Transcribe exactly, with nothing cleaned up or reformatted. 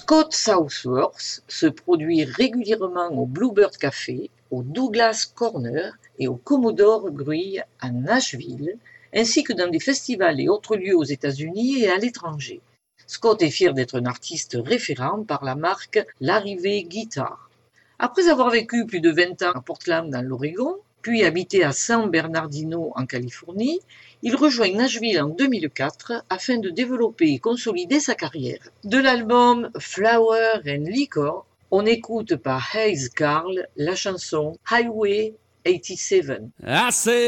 Scott Southworth se produit régulièrement au Bluebird Café, au Douglas Corner et au Commodore Grill à Nashville, ainsi que dans des festivals et autres lieux aux États-Unis et à l'étranger. Scott est fier d'être un artiste référent par la marque L'Arrivée Guitar. Après avoir vécu plus de vingt ans à Portland dans l'Oregon, puis habité à San Bernardino en Californie, il rejoint Nashville en deux mille quatre afin de développer et consolider sa carrière. De l'album Flower and Liquor, on écoute par Hayes Carll la chanson Highway eighty-seven.